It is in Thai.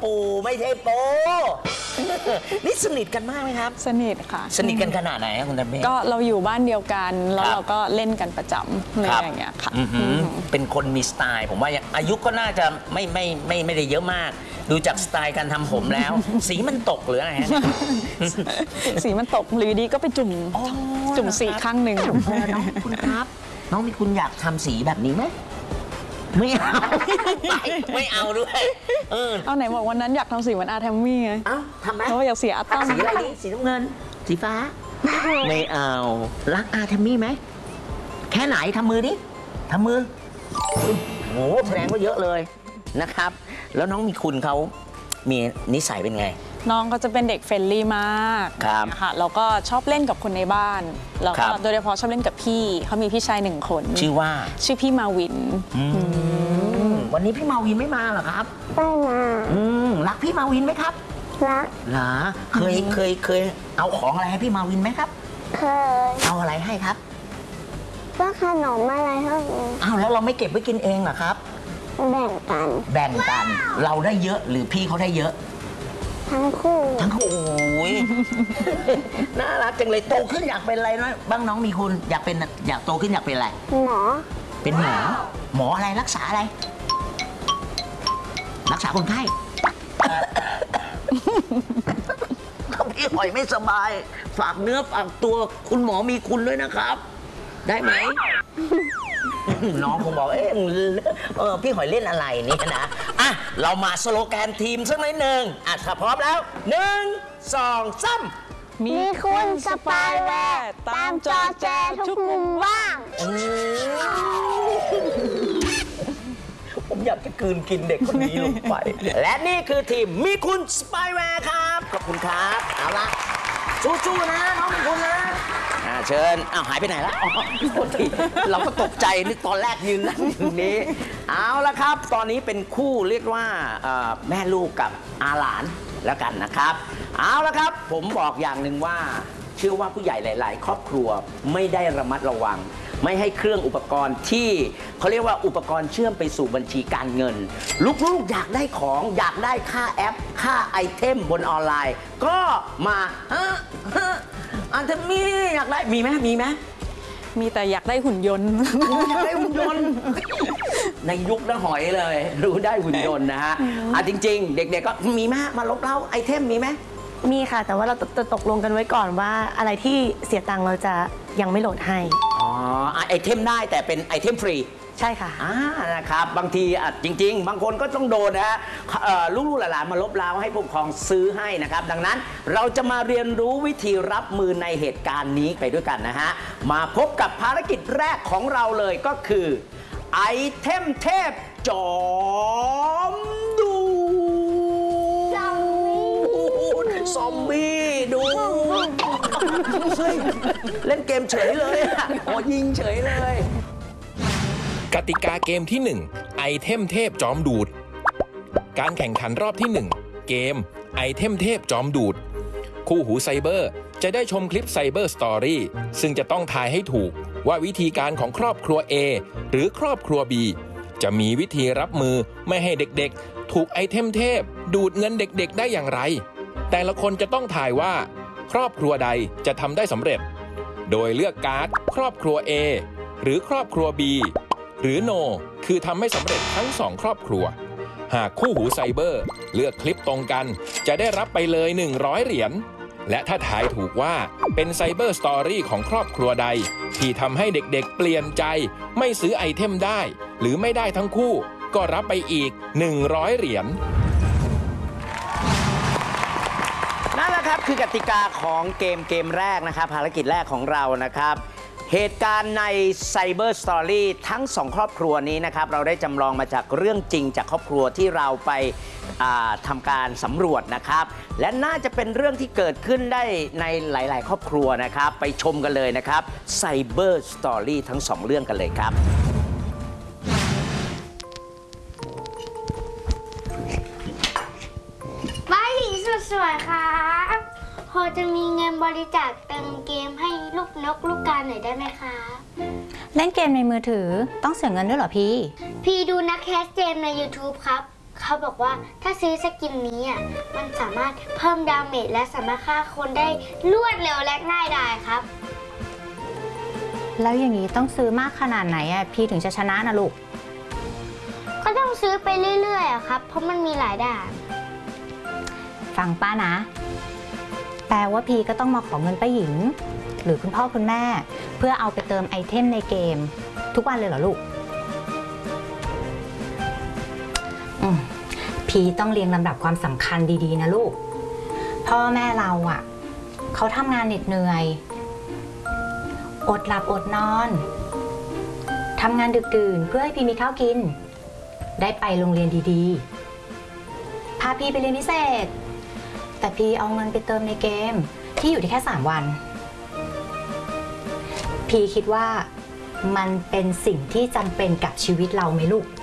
ปู่ไม่ใช่โปนี่สนิทกันมากไหมครับสนิทค่ะสนิทกันขนาดไหนครับคุณตาเป้ก็เราอยู่บ้านเดียวกันแล้วเราก็เล่นกันประจำอะไรอย่างเงี้ยค่ะเป็นคนมีสไตล์ผมว่าอายุก็น่าจะไม่ได้เยอะมากดูจากสไตล์การทำผมแล้ว สีมันตกหรืออะไรฮะสีมันตกหรือดีก็ไปจุ่มสีข้างหนึ่งน้องคุณครับน้องมีคุณอยากทำสีแบบนี้ไหมไม่เอาไม่เอาด้วยเอาไหนบอกวันนั้นอยากทำสีเหมือนอาร์แทมมี่ไงเอ้าทำไหมเพราะว่าอยากเสียอาตั้มสีอะไรดีสีน้ำเงินสีฟ้าไม่เอารักอาร์แทมมี่ไหมแค่ไหนทำมือดิทำมือโอ้แสดงว่าเยอะเลยนะครับแล้วน้องมีคุณเขามีนิสัยเป็นไงน้องก็จะเป็นเด็กเฟรนลี่มากค่ะแล้วก็ชอบเล่นกับคนในบ้านแล้วก็โดยเฉพาะชอบเล่นกับพี่เขามีพี่ชาย1 คนชื่อพี่มาวินวันนี้พี่มาวินไม่มาเหรอครับไม่มารักพี่มาวินไหมครับรักเหรอเคยเอาของอะไรให้พี่มาวินไหมครับเคยเอาอะไรให้ครับก็ขนมอะไรให้อ้าวแล้วเราไม่เก็บไว้กินเองเหรอครับแบ่งกันเราได้เยอะหรือพี่เขาได้เยอะทั้งคู่โอ้ยน่ารักจังเลยโตขึ้นอยากเป็นอะไรนะบ้างน้องมีคุณอยากโตขึ้นอยากเป็นอะไรหมอเป็นหมออะไรรักษาอะไรรักษาคนไข้ถ้าพี่หอยไม่สบายฝากเนื้อฝากตัวคุณหมอมีคุณด้วยนะครับได้ไหมน้องคงบอกพี่หอยเล่นอะไรนี่นะเรามาสโลแกนทีมสักหน่อยหนึ่งถ้าพร้อมแล้ว1 2 3 มีคุณสปายแวร์ตามจอแจทุกมุมว่างผมอยากจะกลืนกินเด็กคนนี้ลงไปและนี่คือทีมมีคุณสปายแวร์ครับขอบคุณครับเอาละสู้ๆนะน้องมีคุณนะเชิญหายไปไหนแล้วเราก็ตกใจนึกตอนแรกยืนนั่งอยู่นี้เอาละครับตอนนี้เป็นคู่เรียกว่าแม่ลูกกับอาหลานแล้วกันนะครับเอาละครับผมบอกอย่างหนึ่งว่าเชื่อว่าผู้ใหญ่หลายๆครอบครัวไม่ได้ระมัดระวังไม่ให้เครื่องอุปกรณ์ที่เขาเรียกว่าอุปกรณ์เชื่อมไปสู่บัญชีการเงินลูกๆอยากได้ของอยากได้ค่าแอปค่าไอเทมบนออนไลน์ก็มาอันเทมมี่อยากได้มีไหมมีแต่อยากได้หุ่นยนต์อยากได้หุ่นยนต์ในยุคน้าหอยเลยรู้ได้หุ่นยนต์นะฮะจริงๆเด็กๆก็มีไหมมาลบเล้าไอเทมมีไหมมีค่ะแต่ว่าเราจะตกลงกันไว้ก่อนว่าอะไรที่เสียตังค์เราจะยังไม่โหลดให้ไอเทมได้แต่เป็นไอเทมฟรีใช่ค่ะนะครับบางทีจริงๆบางคนก็ต้องโดนนะฮะลูกๆหลานๆมาลบล้างให้ผู้ปกครองซื้อให้นะครับดังนั้นเราจะมาเรียนรู้วิธีรับมือในเหตุการณ์นี้ไปด้วยกันนะฮะมาพบกับภารกิจแรกของเราเลยก็คือไอเทมเทพจอมดูซอมบี้ดูเล่นเกมเฉยเลยยิงเฉยเลยกติกาเกมที่1ไอเทมเทพจอมดูดการแข่งขันรอบที่1เกมไอเทมเทพจอมดูดคู่หูไซเบอร์จะได้ชมคลิปไซเบอร์สตอรี่ซึ่งจะต้องทายให้ถูกว่าวิธีการของครอบครัว A หรือครอบครัว B จะมีวิธีรับมือไม่ให้เด็กๆถูกไอเทมเทพดูดเงินเด็กๆได้อย่างไรแต่ละคนจะต้องทายว่าครอบครัวใดจะทำได้สำเร็จโดยเลือกการ์ดครอบครัว A หรือครอบครัว B หรือ No คือทำไม่สำเร็จทั้ง2ครอบครัวหากคู่หูไซเบอร์เลือกคลิปตรงกันจะได้รับไปเลย100เหรียญและถ้าทายถูกว่าเป็นไซเบอร์สตอรี่ของครอบครัวใดที่ทำให้เด็กๆเปลี่ยนใจไม่ซื้อไอเทมได้หรือไม่ได้ทั้งคู่ก็รับไปอีก100เหรียญนั่นแหละครับคือกติกาของเกมแรกนะครับภารกิจแรกของเรานะครับเหตุการณ์ใน Cyber Story ทั้ง2ครอบครัวนี้นะครับเราได้จำลองมาจากเรื่องจริงจากครอบครัวที่เราไปทำการสำรวจนะครับและน่าจะเป็นเรื่องที่เกิดขึ้นได้ในหลายๆครอบครัวนะครับไปชมกันเลยนะครับ Cyber Story ทั้ง2เรื่องกันเลยครับบ้านหญิงสุดสวยครับพอจะมีเงินบริจาคเติมเกมให้ลูกนกลูกกาหน่อยได้ไหมคะเล่นเกมในมือถือต้องเสียเงินด้วยเหรอพี่ดูนักแคสเกมใน YouTube ครับเขาเขาบอกว่าถ้าซื้อสกินนี้อ่ะมันสามารถเพิ่มดาเมจและสามารถฆ่าคนได้รวดเร็วและง่ายดายครับแล้วอย่างนี้ต้องซื้อมากขนาดไหนอะพี่ถึงจะชนะนะลูกก็ต้องซื้อไปเรื่อยๆอะครับเพราะมันมีหลายด่านฟังป้านะ แปลว่าพี่ก็ต้องมาขอเงินป้าหญิง หรือคุณพ่อคุณแม่ เพื่อเอาไปเติมไอเทมในเกม ทุกวันเลยเหรอลูกพี่ต้องเรียงลำดับความสำคัญดีๆนะลูก พ่อแม่เราอ่ะเขาทำงานเหน็ดเหนื่อยอดหลับอดนอนทำงานดึกดื่นเพื่อให้พี่มีข้าวกิน ได้ไปโรงเรียนดีๆพาพี่ไปเรียนพิเศษแต่พี่เอาเงินไปเติมในเกมที่อยู่ได้แค่3 วันพี่คิดว่ามันเป็นสิ่งที่จำเป็นกับชีวิตเราไหมลูก